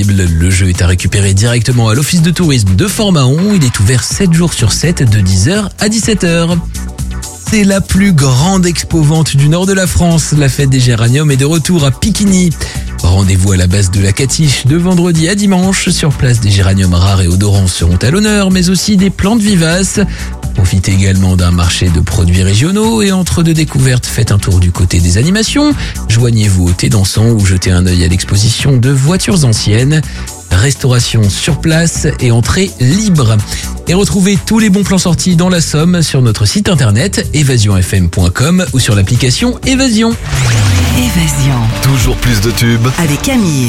disponible. Le jeu est à récupérer directement à l'office de tourisme de Fort-Mahon. Il est ouvert 7 jours sur 7 de 10h à 17h. C'est la plus grande expo-vente du nord de la France. La fête des géraniums est de retour à Piquigny. Rendez-vous à la base de la Catiche de vendredi à dimanche. Sur place, des géraniums rares et odorants seront à l'honneur, mais aussi des plantes vivaces. Profitez également d'un marché de produits régionaux et entre deux découvertes, faites un tour du côté des animations. Joignez-vous au thé dansant ou jetez un œil à l'exposition de voitures anciennes. Restauration sur place et entrée libre. Et retrouvez tous les bons plans sortis dans la Somme sur notre site internet évasionfm.com ou sur l'application Évasion. Évasion. Toujours plus de tubes. Avec Camille.